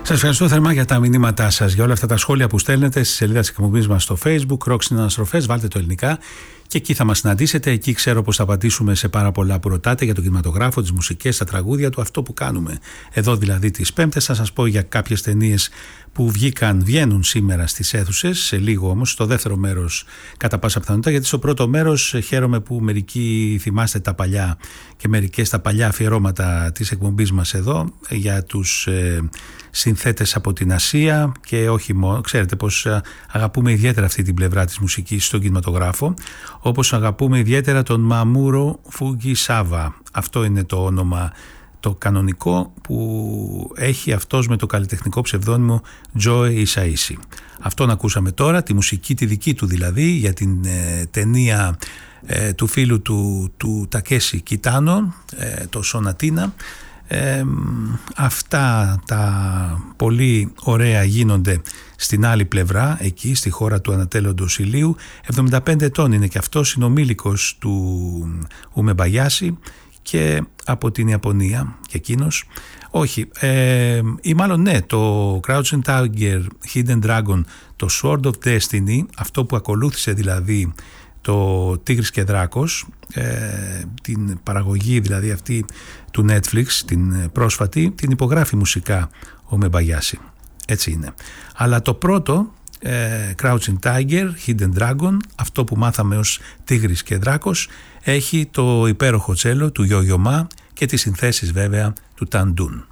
Σας ευχαριστώ θερμά για τα μηνύματά σας, για όλα αυτά τα σχόλια που στέλνετε στη σελίδα της εκπομπής μας στο Facebook, Rock Συναναστροφές, βάλτε το ελληνικά και εκεί θα μας συναντήσετε. Εκεί ξέρω πως θα απαντήσουμε σε πάρα πολλά που ρωτάτε για τον κινηματογράφο, τις μουσικές, τα τραγούδια του, αυτό που κάνουμε εδώ δηλαδή τις Πέμπτες. Θα σας πω για κάποιες ταινίες που βγαίνουν σήμερα στις αίθουσες, σε λίγο όμως, στο δεύτερο μέρος κατά πάσα πιθανότητα, γιατί στο πρώτο μέρος χαίρομαι που μερικοί θυμάστε τα παλιά και μερικές τα παλιά αφιερώματα της εκπομπής μας εδώ για τους συνθέτες από την Ασία και όχι μόνο. Ξέρετε πως αγαπούμε ιδιαίτερα αυτή την πλευρά της μουσικής στον κινηματογράφο, όπως αγαπούμε ιδιαίτερα τον Μαμούρο Φουγκισάβα. Αυτό είναι το όνομα το κανονικό που έχει αυτός με το καλλιτεχνικό ψευδόνυμο Joe Hisaishi. Αυτόν ακούσαμε τώρα, τη μουσική τη δική του δηλαδή, για την ταινία του φίλου του Τακέσι Κιτάνο, το Σονατίνα. Αυτά τα πολύ ωραία γίνονται στην άλλη πλευρά, εκεί στη χώρα του ανατέλλοντος ηλίου. 75 ετών είναι και αυτός, συνομήλικος του Ουμεμπαγιάση και από την Ιαπωνία και εκείνος. Όχι, ή μάλλον ναι, το Crouching Tiger, Hidden Dragon, το Sword of Destiny, αυτό που ακολούθησε δηλαδή το Τίγρης και Δράκος, την παραγωγή δηλαδή αυτή του Netflix, την πρόσφατη, την υπογράφει μουσικά ο Μεμπαγιάση. Έτσι είναι. Αλλά το πρώτο, Crouching Tiger, Hidden Dragon, αυτό που μάθαμε ως Τίγρης και Δράκος, έχει το υπέροχο τσέλο του Yo-Yo Ma και τις συνθέσεις βέβαια του Tan Dun.